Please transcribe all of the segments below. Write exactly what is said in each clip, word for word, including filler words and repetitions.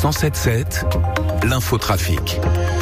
cent sept sept, l'infotrafic.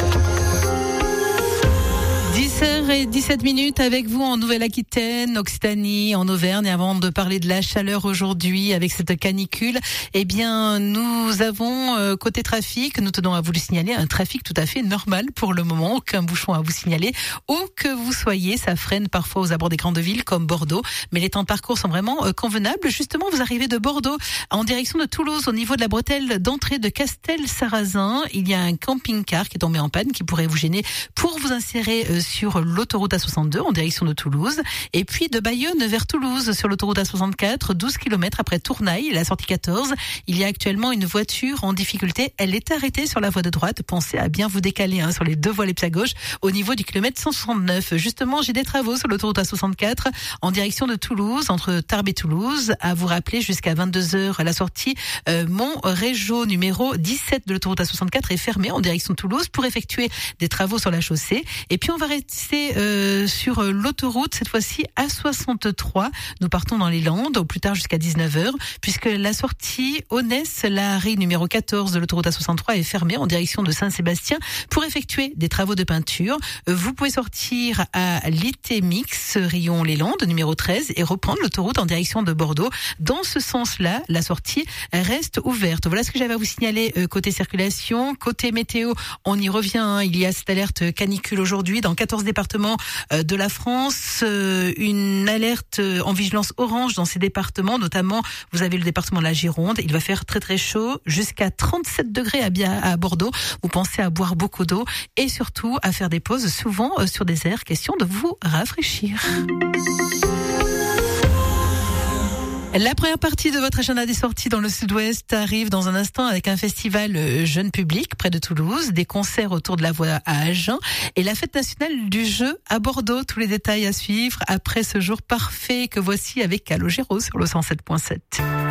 dix heures dix-sept minutes avec vous en Nouvelle-Aquitaine, Occitanie, en Auvergne. Avant de parler de la chaleur aujourd'hui avec cette canicule, eh bien, nous avons, euh, côté trafic, nous tenons à vous le signaler, un trafic tout à fait normal pour le moment. Aucun bouchon à vous signaler. Où que vous soyez, ça freine parfois aux abords des grandes villes comme Bordeaux. Mais les temps de parcours sont vraiment euh, convenables. Justement, vous arrivez de Bordeaux en direction de Toulouse, au niveau de la bretelle d'entrée de Castel-Sarrazin. Il y a un camping-car qui est tombé en panne, qui pourrait vous gêner pour vous insérer euh, sur l'autoroute A soixante-deux en direction de Toulouse, et puis de Bayonne vers Toulouse sur l'autoroute A soixante-quatre, douze kilomètres après Tournaille, la sortie quatorze. Il y a actuellement une voiture en difficulté. Elle est arrêtée sur la voie de droite. Pensez à bien vous décaler hein, sur les deux voies les plus à gauche au niveau du kilomètre cent soixante-neuf. Justement, j'ai des travaux sur l'autoroute A soixante-quatre en direction de Toulouse, entre Tarbes et Toulouse. À vous rappeler, jusqu'à vingt-deux heures, la sortie euh, Montrégeau numéro dix-sept de l'autoroute A soixante-quatre est fermée en direction de Toulouse pour effectuer des travaux sur la chaussée. Et puis on va rester euh, sur l'autoroute, cette fois-ci A soixante-trois. Nous partons dans les Landes, au plus tard jusqu'à dix-neuf heures, puisque la sortie Aunès-Lahari numéro quatorze de l'autoroute A soixante-trois est fermée en direction de Saint-Sébastien pour effectuer des travaux de peinture. Vous pouvez sortir à l'Itémix, Rion-les-Landes, numéro treize, et reprendre l'autoroute en direction de Bordeaux. Dans ce sens-là, la sortie reste ouverte. Voilà ce que j'avais à vous signaler euh, côté circulation. Côté météo, on y revient. Hein. Il y a cette alerte canicule aujourd'hui dans quatorze départements euh, de la France. Euh, une alerte euh, en vigilance orange dans ces départements, notamment vous avez le département de la Gironde. Il va faire très très chaud, jusqu'à trente-sept degrés à, bien, à Bordeaux. Vous pensez à boire beaucoup d'eau et surtout à faire des pauses souvent euh, sur des aires, question de vous rafraîchir. La première partie de votre agenda des sorties dans le sud-ouest arrive dans un instant avec un festival jeune public près de Toulouse, des concerts autour de la voie à Agen et la fête nationale du jeu à Bordeaux. Tous les détails à suivre après ce jour parfait que voici avec Calogero sur le cent sept point sept.